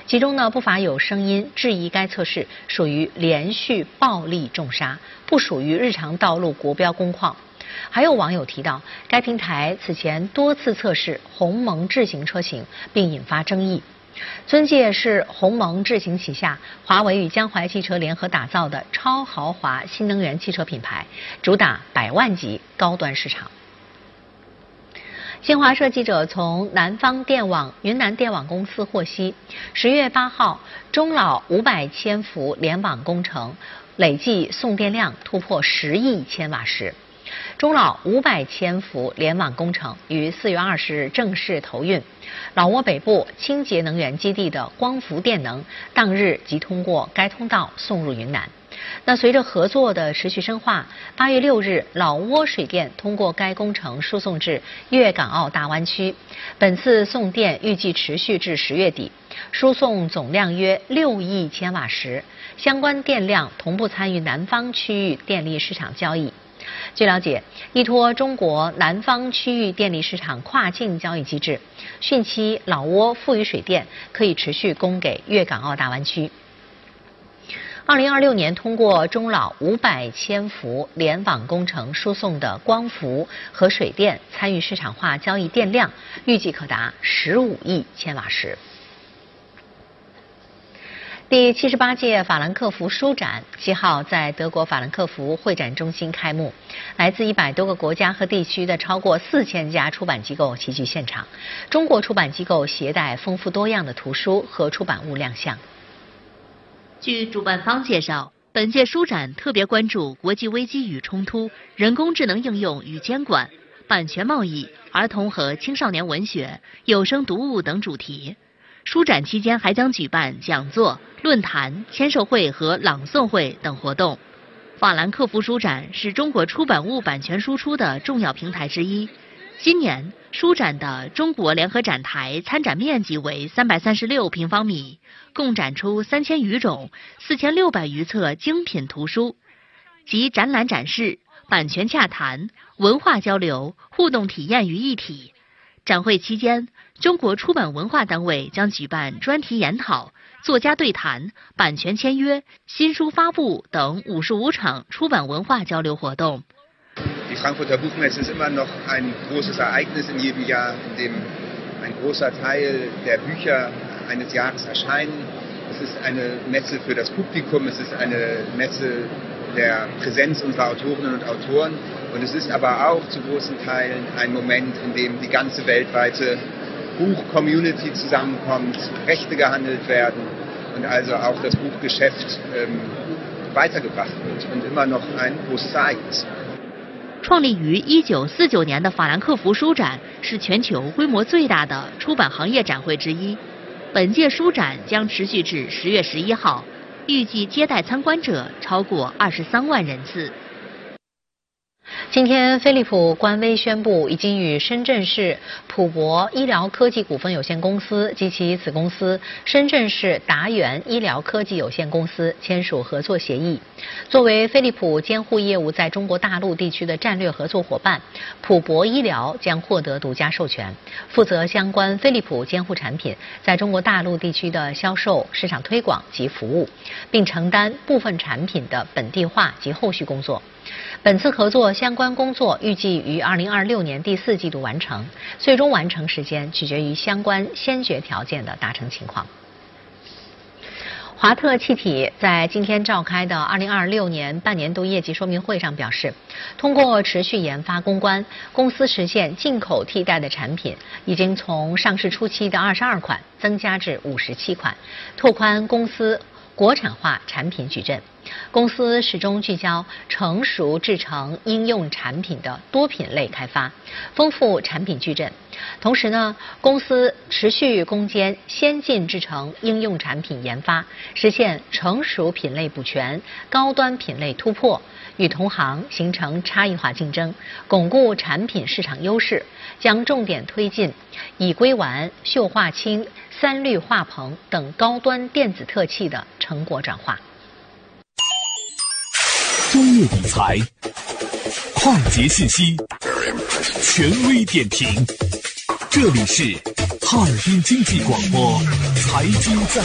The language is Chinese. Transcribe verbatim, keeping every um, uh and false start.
其中呢不乏有声音质疑该测试属于连续暴力重刹，不属于日常道路国标工况。还有网友提到，该平台此前多次测试鸿蒙智行车型，并引发争议。尊界是鸿蒙智行旗下华为与江淮汽车联合打造的超豪华新能源汽车品牌，主打百万级高端市场。新华社记者从南方电网云南电网公司获悉，十月八号，中老五百千伏联网工程累计送电量突破十亿千瓦时。中老五百千伏联网工程于四月二十日正式投运，老挝北部清洁能源基地的光伏电能当日即通过该通道送入云南。那随着合作的持续深化，八月六日，老挝水电通过该工程输送至粤港澳大湾区，本次送电预计持续至十月底，输送总量约六亿千瓦时，相关电量同步参与南方区域电力市场交易。据了解，依托中国南方区域电力市场跨境交易机制，汛期老挝富裕水电可以持续供给粤港澳大湾区。二零二六年通过中老五百千伏联网工程输送的光伏和水电参与市场化交易电量，预计可达十五亿千瓦时。第七十八届法兰克福书展七号在德国法兰克福会展中心开幕，来自一百多个国家和地区的超过四千家出版机构齐聚现场，中国出版机构携带丰富多样的图书和出版物亮相。 据主办方介绍，本届书展特别关注国际危机与冲突、人工智能应用与监管、版权贸易、儿童和青少年文学、有声读物等主题。书展期间还将举办讲座、论坛、签售会和朗诵会等活动。法兰克福书展是中国出版物版权输出的重要平台之一。今年书展的中国联合展台参展面积为三百三十六平方米，共展出三千余种、四千六百余册精品图书，集展览展示、版权洽谈、文化交流、互动体验于一体。展会期间，中国出版文化单位将举办专题研讨、作家对谈、版权签约、新书发布等五十五场出版文化交流活动。 Die Frankfurter Buchmesse ist immer noch ein großes Ereignis in jedem Jahr, in dem ein großer Teil der Bücher eines Jahres erscheinen. Es ist eine Messe für das Publikum, es ist eine Messe der Präsenz unserer Autorinnen und Autoren und es ist aber auch zu großen Teilen ein Moment, in dem die ganze weltweite Buch-Community zusammenkommt, Rechte gehandelt werden und also auch das Buchgeschäft ähm, weitergebracht wird und immer noch ein großes Ereignis. 创立于一九四九年的法兰克福书展是全球规模最大的出版行业展会之一。本届书展将持续至十月十一号，预计接待参观者超过二十三万人次。 今天，飞利浦官微宣布，已经与深圳市普博医疗科技股份有限公司及其子公司深圳市达源医疗科技有限公司签署合作协议。作为飞利浦监护业务在中国大陆地区的战略合作伙伴，普博医疗将获得独家授权，负责相关飞利浦监护产品在中国大陆地区的销售、市场推广及服务，并承担部分产品的本地化及后续工作。本次合作相关工作预计于二零二六年第四季度完成，最终完成时间取决于相关先决条件的达成情况。华特气体在今天召开的二零二六年半年度业绩说明会上表示，通过持续研发攻关，公司实现进口替代的产品已经从上市初期的二十二款增加至五十七款，拓宽公司国产化产品矩阵。公司始终聚焦成熟制成应用产品的多品类开发，丰富产品矩阵。同时呢，公司持续攻坚先进制成应用产品研发，实现成熟品类补全、高端品类突破，与同行形成差异化竞争，巩固产品市场优势，将重点推进乙硅烷、溴化氢、三氯化硼等高端电子特气的成果转化。 专业理财，快捷信息，权威点评，这里是哈尔滨经济广播财经在